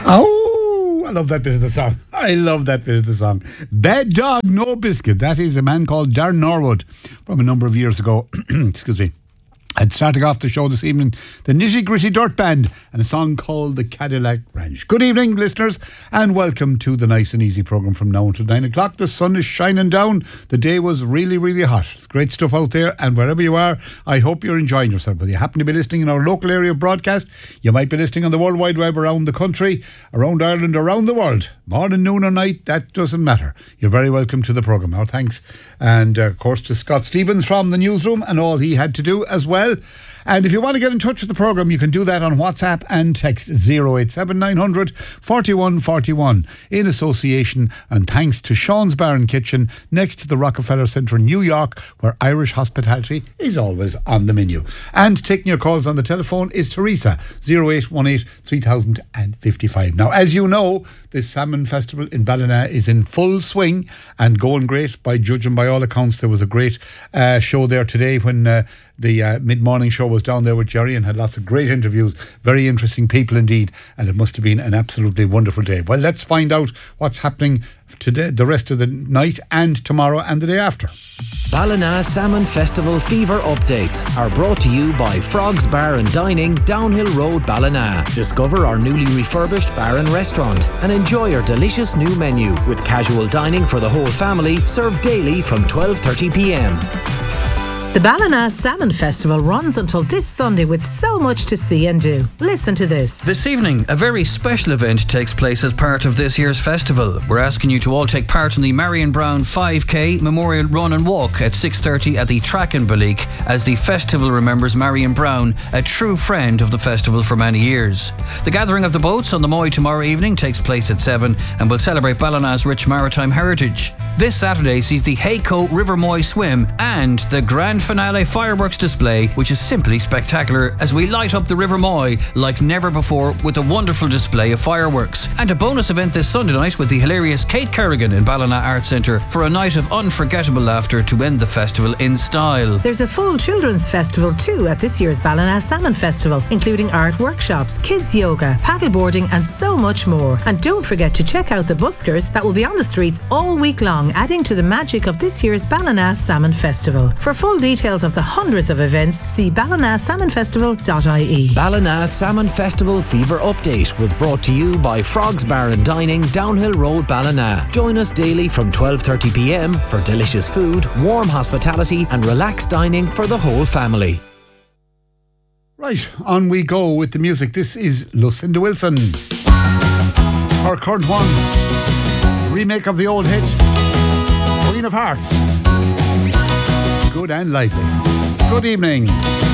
Oh, I love that bit of the song. I love that bit of the song. Bad Dog, No Biscuit. That is a man called Darren Norwood from a number of years ago. Excuse me. And starting off the show this evening, the Nitty Gritty Dirt Band and a song called The Cadillac Ranch. Good evening, listeners, and welcome to the Nice and Easy programme from now until 9 o'clock. The sun is shining down. The day was really, really hot. Great stuff out there, and wherever you are, I hope you're enjoying yourself. Whether you happen to be listening in our local area of broadcast, you might be listening on the World Wide Web around the country, around Ireland, around the world. Morning, noon or night, that doesn't matter. You're very welcome to the programme. Our thanks, and of course to Scott Stevens from the newsroom and all he had to do as well. And if you want to get in touch with the programme, you can do that on WhatsApp and text 087 900 4141 in association and thanks to Sean's Bar and Kitchen next to the Rockefeller Centre in New York, where Irish hospitality is always on the menu. And taking your calls on the telephone is Teresa, 0818 3055. Now, as you know, this Salmon Festival in Ballina is in full swing and going great. By judging by all accounts, there was a great show there today when the mid-morning show was down there with Jerry and had lots of great interviews. Very interesting people indeed, and it must have been an absolutely wonderful day. Well, let's find out what's happening today, the rest of the night and tomorrow and the day after. Ballina Salmon Festival Fever updates are brought to you by Frogs Bar and Dining, Downhill Road, Ballina. Discover our newly refurbished bar and restaurant and enjoy our delicious new menu with casual dining for the whole family, served daily from 12:30pm. The Ballina Salmon Festival runs until this Sunday with so much to see and do. Listen to this. This evening, a very special event takes place as part of this year's festival. We're asking you to all take part in the Marion Brown 5K Memorial Run and Walk at 6:30 at the Track in Balleek, as the festival remembers Marion Brown, a true friend of the festival for many years. The gathering of the boats on the Moy tomorrow evening takes place at 7 and will celebrate Ballina's rich maritime heritage. This Saturday sees the Hayco River Moy swim and the grand finale fireworks display, which is simply spectacular as we light up the River Moy like never before with a wonderful display of fireworks. And a bonus event this Sunday night with the hilarious Kate Kerrigan in Ballina Arts Centre for a night of unforgettable laughter to end the festival in style. There's a full children's festival too at this year's Ballina Salmon Festival, including art workshops, kids yoga, paddleboarding and so much more. And don't forget to check out the buskers that will be on the streets all week long, adding to the magic of this year's Ballina Salmon Festival. For full details of the hundreds of events, see ballinasalmonfestival.ie. Ballina Salmon Festival Fever Update was brought to you by Frogs Bar and Dining, Downhill Road, Ballina. Join us daily from 12:30pm for delicious food, warm hospitality and relaxed dining for the whole family. Right, on we go with the music. This is Lucinda Wilson. Her current one, remake of the old hit, Queen of Hearts. Good and lively. Good evening.